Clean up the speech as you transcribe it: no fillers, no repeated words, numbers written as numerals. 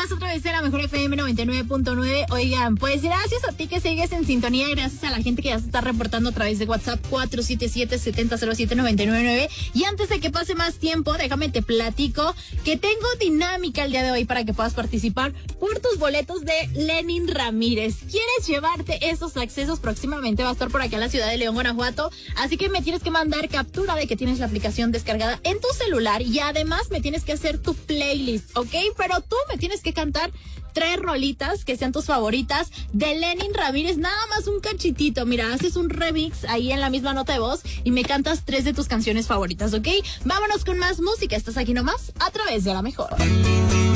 más a través de la mejor FM 99.9. Oigan, pues gracias a ti que sigues en sintonía, gracias a la gente que ya se está reportando a través de WhatsApp 477-7007-999. Y antes de que pase más tiempo, déjame te platico que tengo dinámica el día de hoy para que puedas participar por tus boletos de Lenin Ramírez. ¿Quieres llevarte esos accesos? Próximamente va a estar por acá en la ciudad de León, Guanajuato. Así que me tienes que mandar captura de que tienes la aplicación descargada en tu celular y además me tienes que hacer tu playlist, ¿ok? Pero tú me tienes que cantar 3 rolitas que sean tus favoritas de Lenin Ramírez, nada más un cachitito. Mira, haces un remix ahí en la misma nota de voz y me cantas 3 de tus canciones favoritas, ¿ok? Vámonos con más música. Estás aquí nomás a través de La Mejor.